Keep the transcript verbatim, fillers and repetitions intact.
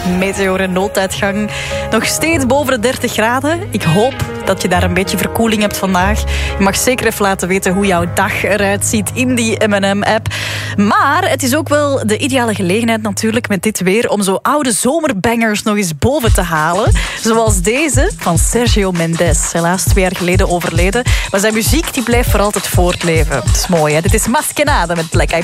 Meteor en nooduitgang. Nog steeds boven de dertig graden. Ik hoop dat je daar een beetje verkoeling hebt vandaag. Je mag zeker even laten weten hoe jouw dag eruit ziet in die M en M-app. Maar het is ook wel de ideale gelegenheid natuurlijk met dit weer om zo oude zomerbangers nog eens boven te halen. Zoals deze van Sergio Mendes. Helaas twee jaar geleden overleden. Maar zijn muziek die blijft voor altijd voortleven. Dat is mooi, hè? Dit is Maskenade met Black Eyed